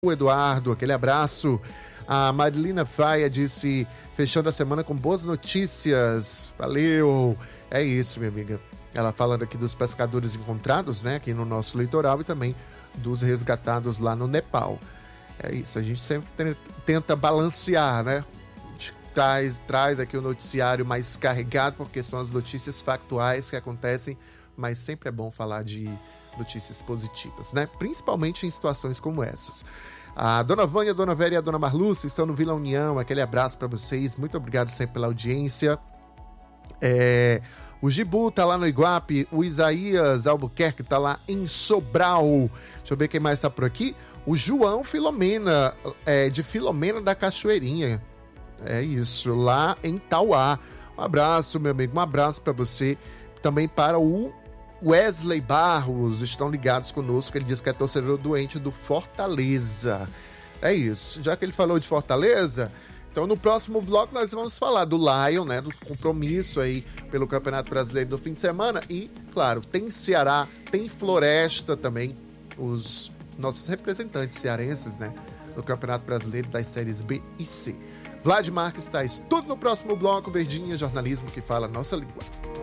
O Eduardo, aquele abraço. A Marilina Faia disse, fechando a semana com boas notícias. Valeu! É isso, minha amiga. Ela falando aqui dos pescadores encontrados, né, aqui no nosso litoral e também dos resgatados lá no Nepal. É isso, a gente sempre tenta balancear, né? A gente traz aqui o noticiário mais carregado, porque são as notícias factuais que acontecem, mas sempre é bom falar de notícias positivas, né? Principalmente em situações como essas. A Dona Vânia, a Dona Vera e a Dona Marluce estão no Vila União. Aquele abraço para vocês. Muito obrigado sempre pela audiência. O Gibu tá lá no Iguape. O Isaías Albuquerque tá lá em Sobral. Deixa eu ver quem mais tá por aqui. O João Filomena, de Filomena da Cachoeirinha. É isso, lá em Tauá. Um abraço, meu amigo. Um abraço para você. Também para o Wesley Barros, estão ligados conosco. Ele diz que é torcedor doente do Fortaleza. É isso. Já que ele falou de Fortaleza, então no próximo bloco nós vamos falar do Lion, né? Do compromisso aí pelo Campeonato Brasileiro do fim de semana. E, claro, tem Ceará, tem Floresta também, os nossos representantes cearenses, né? No Campeonato Brasileiro das séries B e C. Vlad Marques traz tudo no próximo bloco. Verdinha, jornalismo que fala a nossa língua.